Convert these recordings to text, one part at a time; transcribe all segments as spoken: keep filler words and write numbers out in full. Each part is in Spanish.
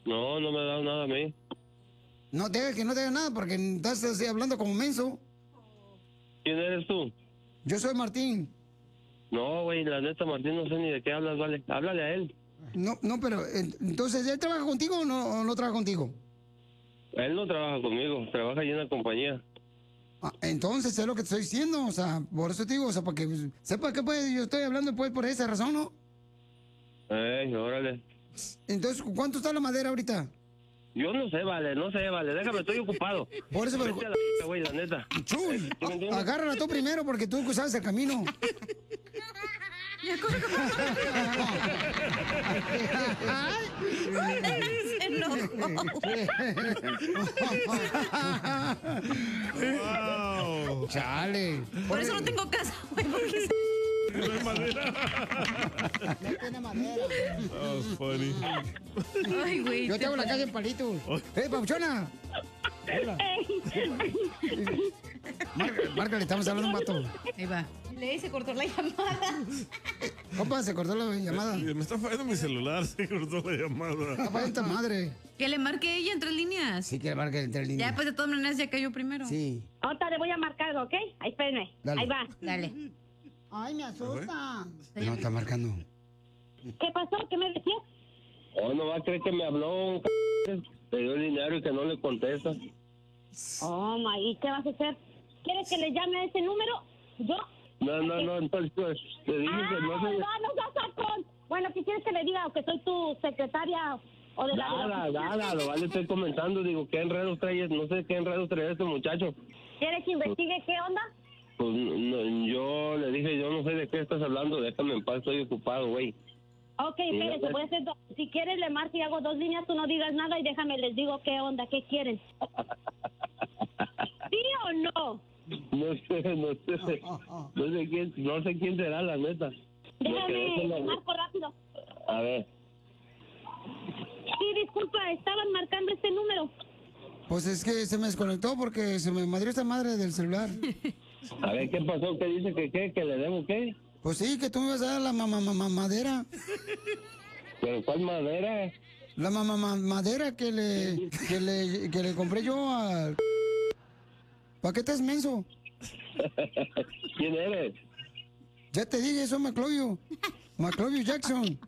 No, no me ha dado nada a mí. No te que no te haga nada porque estás así hablando como menso. ¿Quién eres tú? Yo soy Martín. No, güey, la neta, Martín, no sé ni de qué hablas, vale. Háblale a él. No, no, pero entonces, ¿él trabaja contigo o no, o no trabaja contigo? Él no trabaja conmigo, trabaja ahí en la compañía. Ah, entonces es lo que te estoy diciendo, o sea, por eso te digo, o sea, para que pues, sepa que pues yo estoy hablando pues por esa razón, ¿no? Ey, órale. Entonces, ¿cuánto está la madera ahorita? Yo no sé, vale, no sé, vale, déjame, estoy ocupado. Por eso, pero... Vete a la p***, güey, la neta. Chuy, ¿Sí me entiendes? agárrala tú primero porque tú sabes el camino. Se enojó. Wow. Chale. Por eso no tengo casa, güey, porque se... No hay madera. No tiene madera. Oh, funny. Ay, güey. Yo te hago la casa en palitos. ¡Eh, Pauchona! Hola. Márcale, márcale, estamos hablando un vato. Ahí va. Le se cortó la llamada. Compa, se cortó la llamada. Me está fallando mi celular, se cortó la llamada. Está fallando madre. Que le marque ella en tres líneas. Sí, que le marque en tres líneas. Ya, pues de todas maneras ya cayó primero. Sí. Ahorita le voy a marcar, ¿ok? Ahí, espérenme. Dale. Ahí va. Dale. Ay, me asusta. No, está marcando. ¿Qué pasó? ¿Qué me decías? Oh, no va a creer que me habló un c... Le dio el dinero y que no le contesta. Oh, my, ¿y qué vas a hacer? ¿Quieres que le llame a ese número? ¿Yo? No, no, no, entonces pues, te dije ah, que no no, sé... no seas sacón. Bueno, ¿qué quieres que le diga? ¿O que soy tu secretaria o de la... Nada, de la... nada, lo vale, estoy comentando, digo, ¿qué enredos trae? No sé qué enredos trae este muchacho. ¿Quieres que investigue qué onda? Pues no, yo le dije, yo no sé de qué estás hablando, déjame en paz, estoy ocupado, güey. Ok, espérate, voy a hacer do- si quieres le marco y hago dos líneas, tú no digas nada y déjame, les digo qué onda, qué quieren. ¿Sí o no? No sé, no sé, no sé quién, no sé quién será, la neta. Déjame, le marco rápido. A ver. Sí, disculpa, estaban marcando este número. Pues es que se me desconectó porque se me madrió esta madre del celular. A ver, ¿qué pasó? ¿Qué dice que qué? ¿Que le debo qué? Pues sí, que tú me vas a dar la mamá mamá madera. ¿Pero cuál madera? La mamá ma- madera que le, que le que le compré yo al... ¿Para qué estás menso? ¿Quién eres? Ya te dije, soy Maclovio. Maclovio Jackson.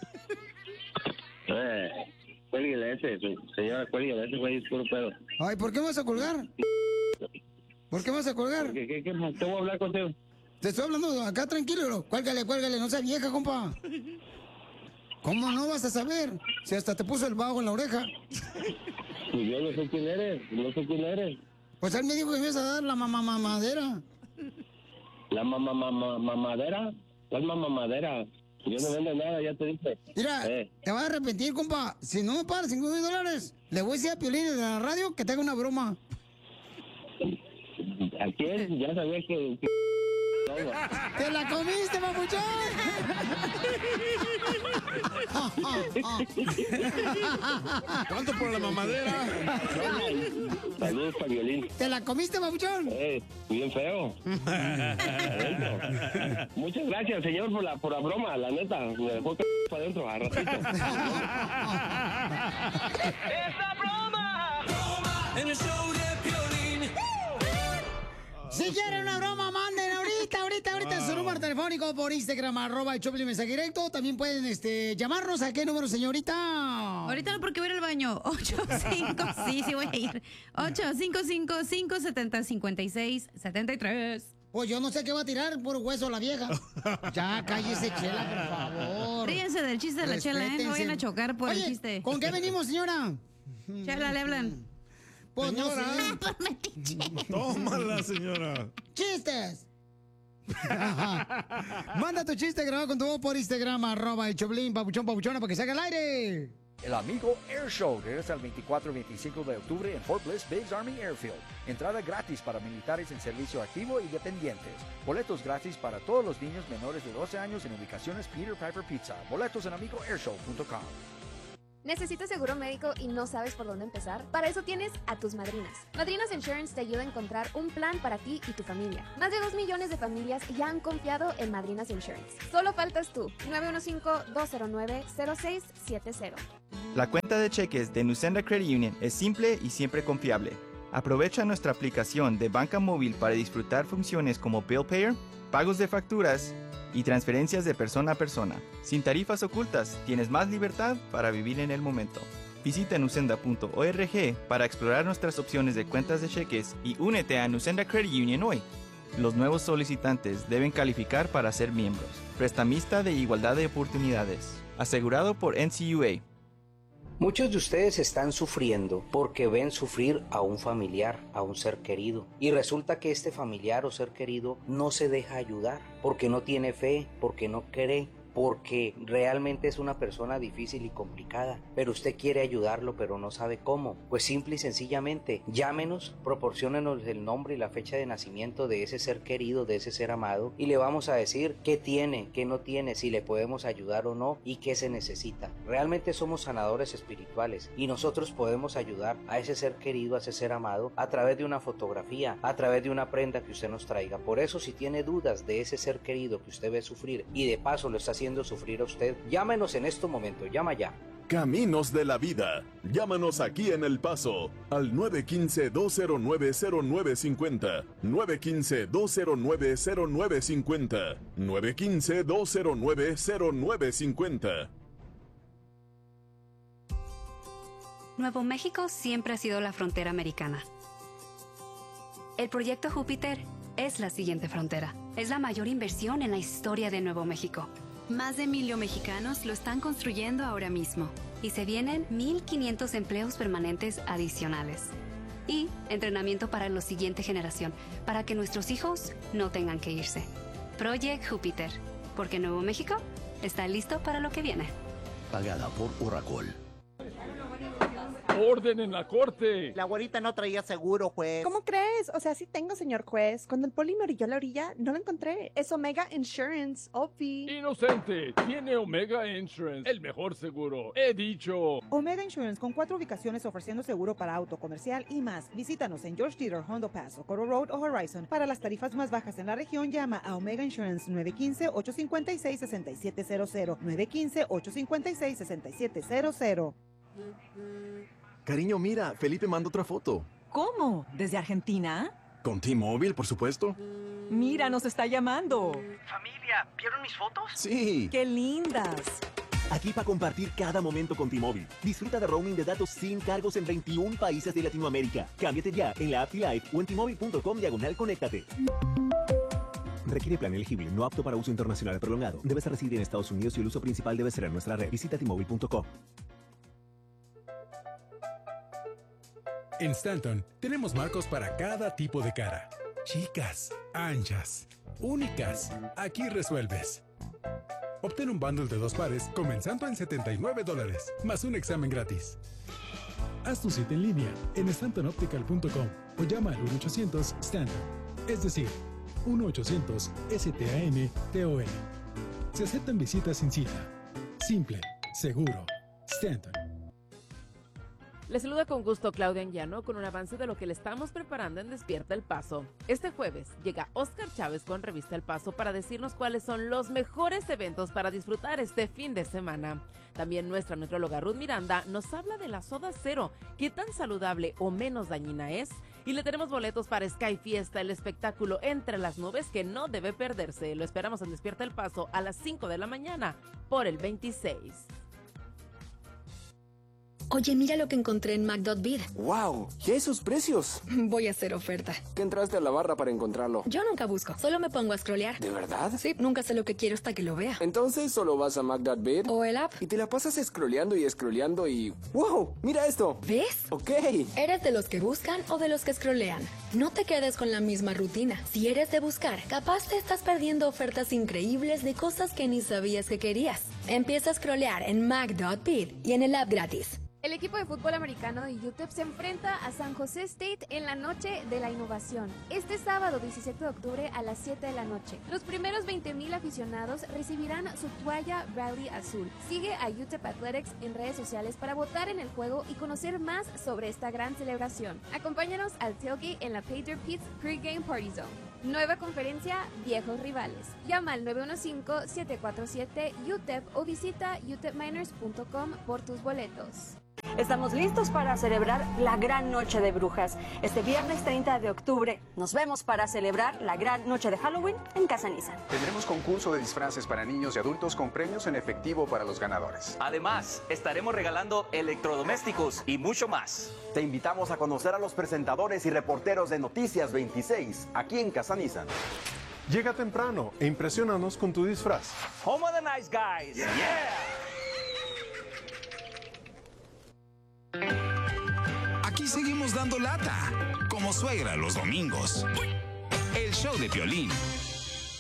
Eh, cuélguele ese, señora, cuélguele ese, güey, es puro pedo. Ay, ¿por qué me vas a colgar? ¿Por qué me vas a colgar? ¿Qué, qué, qué más? ¿Te voy a hablar contigo? Te estoy hablando acá tranquilo, bro. Cuélgale, cuélgale, no seas vieja, compa. ¿Cómo no vas a saber? Si hasta te puso el bajo en la oreja. Pues yo no sé quién eres, no sé quién eres. Pues él me dijo que me ibas a dar la mamá mamadera. ¿La mamá mamá mamadera? ¿Cuál mamá madera? Yo no vendo nada, ya te dije. Mira, Eh. te vas a arrepentir, compa. Si no me pagas cinco mil dólares, le voy a decir a Piolín de la radio que te haga una broma. ¿A quién? Ya sabía que... que... ¡Te la comiste, papuchón! ¿Cuánto por la mamadera? Saludos para Violín. ¿Te la comiste, papuchón? Eh, bien feo. Adentro. Muchas gracias, señor, por la, por la broma, la neta. Me dejó c... para adentro, a ratito. ¡Esa broma! ¡Broma! En el show de Piolín. Si quieren una broma, manden ahorita, ahorita, ahorita wow. Su número telefónico por Instagram, arroba el Choplin mensaje directo. También pueden este, llamarnos. ¿A qué número, señorita? Ahorita no, porque voy a ir al baño. ocho cinco, sí, sí voy a ir. ocho cinco cinco, cinco siete cero, cinco seis siete tres. Pues yo no sé qué va a tirar por hueso la vieja. Ya, cállese, Chela, por favor. Ríense del chiste de la Chela, ¿eh? No vayan a chocar por Oye, el chiste. ¿con qué venimos, señora? Chela, le hablan. Pues señora. No sé. Tómala, señora. ¡Chistes! Manda tu chiste grabado con tu voz por Instagram, arroba el Choplin, papuchón, papuchona, para que se haga el aire. El amigo Air Show regresa el veinticuatro y veinticinco de octubre en Fort Bliss Biggs Army Airfield. Entrada gratis para militares en servicio activo y dependientes. Boletos gratis para todos los niños menores de doce años en ubicaciones Peter Piper Pizza. Boletos en amigo air show punto com. ¿Necesitas seguro médico y no sabes por dónde empezar? Para eso tienes a tus madrinas. Madrinas Insurance te ayuda a encontrar un plan para ti y tu familia. Más de dos millones de familias ya han confiado en Madrinas Insurance. Solo faltas tú. nueve uno cinco, dos cero nueve, cero seis siete cero. La cuenta de cheques de Nusenda Credit Union es simple y siempre confiable. Aprovecha nuestra aplicación de banca móvil para disfrutar funciones como Bill Payer, pagos de facturas y transferencias de persona a persona. Sin tarifas ocultas, tienes más libertad para vivir en el momento. Visita nusenda punto org para explorar nuestras opciones de cuentas de cheques y únete a Nusenda Credit Union hoy. Los nuevos solicitantes deben calificar para ser miembros. Prestamista de igualdad de oportunidades. Asegurado por N C U A. Muchos de ustedes están sufriendo porque ven sufrir a un familiar, a un ser querido. Y resulta que este familiar o ser querido no se deja ayudar porque no tiene fe, porque no cree, porque realmente es una persona difícil y complicada, pero usted quiere ayudarlo pero no sabe cómo. Pues simple y sencillamente llámenos, proporciónenos el nombre y la fecha de nacimiento de ese ser querido, de ese ser amado, y le vamos a decir qué tiene, qué no tiene, si le podemos ayudar o no y qué se necesita. Realmente somos sanadores espirituales y nosotros podemos ayudar a ese ser querido, a ese ser amado, a través de una fotografía, a través de una prenda que usted nos traiga. Por eso, si tiene dudas de ese ser querido que usted ve sufrir y de paso lo está haciendo haciendo sufrir a usted, llámenos en este momento, llama ya. Caminos de la Vida. Llámanos aquí en El Paso al nueve uno cinco, dos cero nueve, cero nueve cinco cero, nueve uno cinco, dos cero nueve, cero nueve cinco cero, nueve uno cinco, dos cero nueve, cero nueve cinco cero. Nuevo México siempre ha sido la frontera americana. El proyecto Júpiter es la siguiente frontera. Es la mayor inversión en la historia de Nuevo México. Más de milio mexicanos lo están construyendo ahora mismo. Y se vienen mil quinientos empleos permanentes adicionales. Y entrenamiento para la siguiente generación, para que nuestros hijos no tengan que irse. Project Júpiter, porque Nuevo México está listo para lo que viene. Pagada por Oracle. ¡Orden en la corte! La güerita no traía seguro, juez. ¿Cómo crees? O sea, sí tengo, señor juez. Cuando el poli me orilló a la orilla, no lo encontré. Es Omega Insurance, Ofi. Inocente, tiene Omega Insurance, el mejor seguro. He dicho. Omega Insurance, con cuatro ubicaciones ofreciendo seguro para auto, comercial y más. Visítanos en George Dieter, Hondo Pass, Socorro Road o Horizon. Para las tarifas más bajas en la región, llama a Omega Insurance nueve uno cinco, ocho cinco seis, seis siete cero cero. nueve uno cinco, ocho cinco seis, seis siete cero cero. Cariño, mira, Felipe manda otra foto. ¿Cómo? ¿Desde Argentina? Con T-Mobile, por supuesto. Mira, nos está llamando. Familia, ¿vieron mis fotos? Sí. ¡Qué lindas! Aquí para compartir cada momento con T-Mobile. Disfruta de roaming de datos sin cargos en veintiún países de Latinoamérica. Cámbiate ya en la app T-Life o en T-Mobile punto com diagonal conéctate. Requiere plan elegible, no apto para uso internacional prolongado. Debes residir en Estados Unidos y el uso principal debe ser en nuestra red. Visita T Mobile punto com. En Stanton tenemos marcos para cada tipo de cara. Chicas, anchas, únicas. Aquí resuelves. Obtén un bundle de dos pares comenzando en setenta y nueve dólares, más un examen gratis. Haz tu cita en línea en stanton optical punto com o llama al uno ochocientos Stanton. Es decir, uno ochocientos S T A N T O N. Se aceptan visitas sin cita. Simple, seguro. Stanton. Les saluda con gusto Claudia Anguiano con un avance de lo que le estamos preparando en Despierta El Paso. Este jueves llega Oscar Chávez con Revista El Paso para decirnos cuáles son los mejores eventos para disfrutar este fin de semana. También nuestra nutrióloga Ruth Miranda nos habla de la soda cero, qué tan saludable o menos dañina es. Y le tenemos boletos para Sky Fiesta, el espectáculo Entre las Nubes que no debe perderse. Lo esperamos en Despierta El Paso a las cinco de la mañana por el veintiséis. Oye, mira lo que encontré en Mac.bid. ¡Wow! ¿Y esos precios? Voy a hacer oferta. ¿Qué entraste a la barra para encontrarlo? Yo nunca busco, solo me pongo a scrollear. ¿De verdad? Sí, nunca sé lo que quiero hasta que lo vea. Entonces solo vas a Mac.bid. O el app. Y te la pasas scrolleando y scrolleando y... ¡Wow! ¡Mira esto! ¿Ves? Ok. ¿Eres de los que buscan o de los que scrollean? No te quedes con la misma rutina. Si eres de buscar, capaz te estás perdiendo ofertas increíbles de cosas que ni sabías que querías. Empieza a scrollear en Mac.bid y en el app gratis. El equipo de fútbol americano de U T E P se enfrenta a San José State en la Noche de la Innovación, este sábado diecisiete de octubre a las siete de la noche. Los primeros veinte mil aficionados recibirán su toalla Rally Azul. Sigue a U T E P Athletics en redes sociales para votar en el juego y conocer más sobre esta gran celebración. Acompáñanos al tailgate en la Pater Pits Pre-Game Party Zone. Nueva conferencia, viejos rivales. Llama al nueve uno cinco, siete cuatro siete, U T E P o visita u t e p miners punto com por tus boletos. Estamos listos para celebrar la Gran Noche de Brujas. Este viernes treinta de octubre nos vemos para celebrar la Gran Noche de Halloween en Casa Nissan. Tendremos concurso de disfraces para niños y adultos con premios en efectivo para los ganadores. Además, estaremos regalando electrodomésticos y mucho más. Te invitamos a conocer a los presentadores y reporteros de Noticias veintiséis aquí en Casa Nissan. Llega temprano e impresionanos con tu disfraz. Home of the Nice Guys. Yeah. Aquí seguimos dando lata, como suegra los domingos. El show de Piolín.